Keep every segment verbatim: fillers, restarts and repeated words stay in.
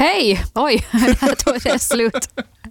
Hej! Oj, där tog det slut.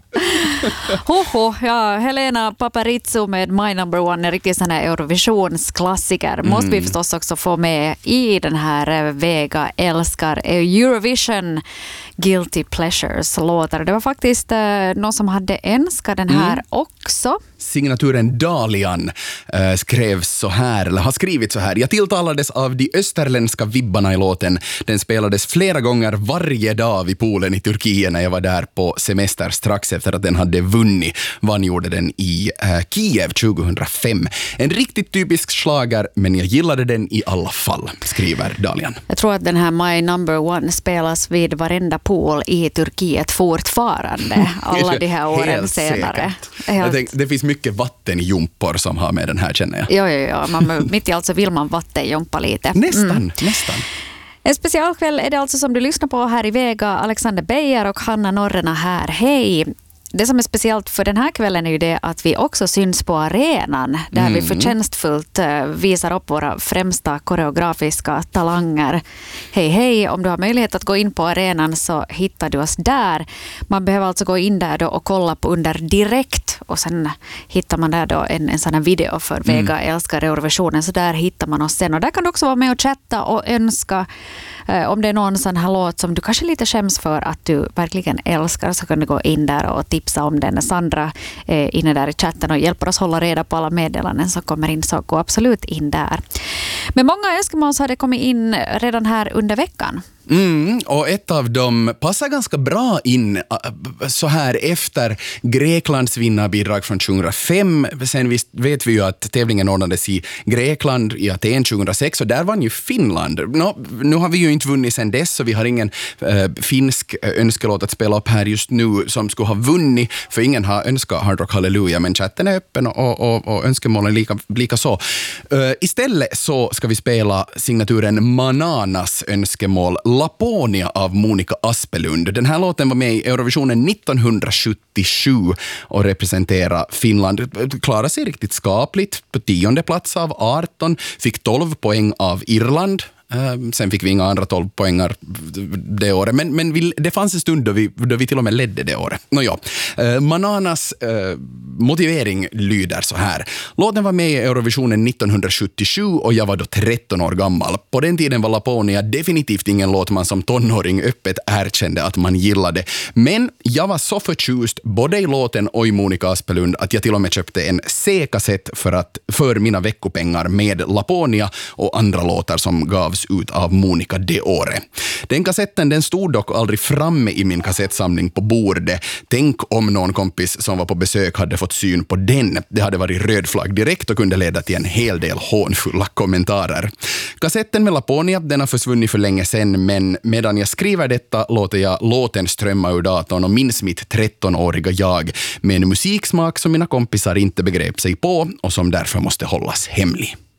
Hoho, ja, Helena Paparizou med My Number One, en riktigt sån här Eurovisionsklassiker. Mm. Måste vi förstås också få med i den här Vega älskar Eurovision Guilty Pleasures-låtar. Det var faktiskt eh, någon som hade önskat den här mm. också. Signaturen Dalian äh, skrevs så här, eller har skrivit så här. Jag tilltalades av de österländska vibbarna i låten. Den spelades flera gånger varje dag vid poolen i Turkiet när jag var där på semester strax efter att den hade vunnit. Vann gjorde den i äh, Kiev tjugohundrafem. En riktigt typisk slager, men jag gillade den i alla fall, skriver Dalian. Jag tror att den här My Number One spelas vid varenda pool i Turkiet fortfarande. Alla de här åren Helt senare. Helt... Jag tänk, det finns mycket vattenjumpor som har med den här, känner jag. Jo, jo, jo. Man, mitt i allt så vill man vattenjumpa lite. Nästan, mm. nästan. En specialkväll är det alltså som du lyssnar på här i Vega. Alexander Beijer och Hanna Norrena här. Hej! Det som är speciellt för den här kvällen är ju det att vi också syns på arenan där mm. vi förtjänstfullt visar upp våra främsta koreografiska talanger. Hej hej, om du har möjlighet att gå in på arenan så hittar du oss där. Man behöver alltså gå in där då och kolla på under direkt och sen hittar man där då en, en sån här video för Vega mm. älskar Eurovisionen, så där hittar man oss sen. Och där kan du också vara med och chatta och önska eh, om det är någon sån här låt som du kanske lite skäms för att du verkligen älskar, så kan du gå in där och tipsa om den. Sandra är inne där i chatten och hjälper oss hålla reda på alla meddelanden som kommer in, så gå absolut in där. Men många önskemål har det kommit in redan här under veckan. Mm, och ett av dem passar ganska bra in så här efter Greklands vinnarbidrag från tjugohundrafem. Sen vet vi ju att tävlingen ordnades i Grekland i Aten tjugohundrasex och där vann ju Finland. Nå, nu har vi ju inte vunnit sen dess, så vi har ingen äh, finsk önskelåt att spela upp här just nu som skulle ha vunnit, för ingen har önskat Hard Rock Hallelujah, men chatten är öppen och, och, och önskemålen lika, lika så. Uh, istället så ska vi spela signaturen Mananas önskemål Laponia av Monica Aspelund. Den här låten var med i Eurovisionen nittonhundrasjuttiosju och representerar Finland. Klarade sig riktigt skapligt på tionde plats av arton, fick tolv poäng av Irland. Sen fick vi inga andra tolv poängar det året. Men, men vi, det fanns en stund då vi, då vi till och med ledde det året. Nåja, eh, Mananas eh, motivering lyder så här. Låten var med i Eurovisionen nittonhundrasjuttiosju och jag var då tretton år gammal. På den tiden var Laponia definitivt ingen låt man som tonåring öppet erkände att man gillade. Men jag var så förtjust både i låten och i Monica Aspelund att jag till och med köpte en C-kassett för, att, för mina veckopengar med Laponia och andra låtar som gavs ut av Monica det året. Den kassetten den stod dock aldrig framme i min kassettsamling på bordet. Tänk om någon kompis som var på besök hade fått syn på den. Det hade varit röd flagg direkt och kunde leda till en hel del hånfulla kommentarer. Kassetten med Laponia den har försvunnit för länge sedan, men medan jag skriver detta låter jag låten strömma ur datorn och minns mitt trettonåriga jag med en musiksmak som mina kompisar inte begrep sig på och som därför måste hållas hemlig.